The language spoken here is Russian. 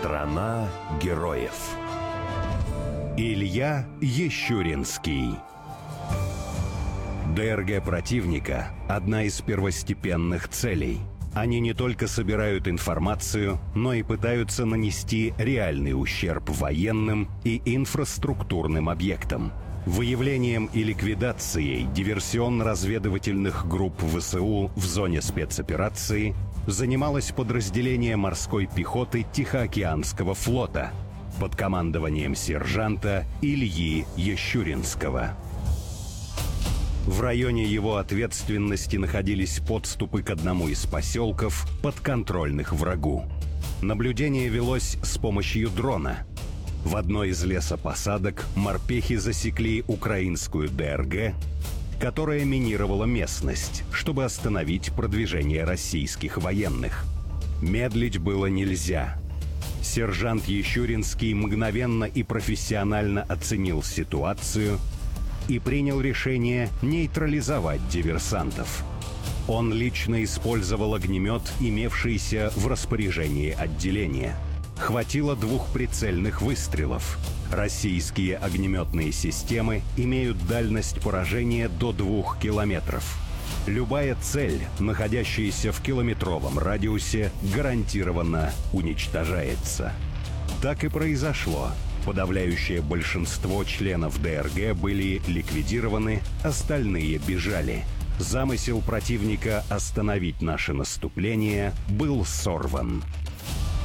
Страна героев. Илья Ещуринский. ДРГ противника – одна из первостепенных целей. Они не только собирают информацию, но и пытаются нанести реальный ущерб военным и инфраструктурным объектам. Выявлением и ликвидацией диверсионно-разведывательных групп ВСУ в зоне спецоперации занималось подразделение морской пехоты Тихоокеанского флота под командованием сержанта Ильи Ещуринского. В районе его ответственности находились подступы к одному из поселков, подконтрольных врагу. Наблюдение велось с помощью дрона. В одной из лесопосадок морпехи засекли украинскую ДРГ, которая минировала местность, чтобы остановить продвижение российских военных. Медлить было нельзя. Сержант Ещуринский мгновенно и профессионально оценил ситуацию и принял решение нейтрализовать диверсантов. Он лично использовал огнемет, имевшийся в распоряжении отделения. Хватило 2 прицельных выстрелов. Российские огнеметные системы имеют дальность поражения до 2 километров. Любая цель, находящаяся в километровом радиусе, гарантированно уничтожается. Так и произошло. Подавляющее большинство членов ДРГ были ликвидированы, остальные бежали. Замысел противника остановить наше наступление был сорван.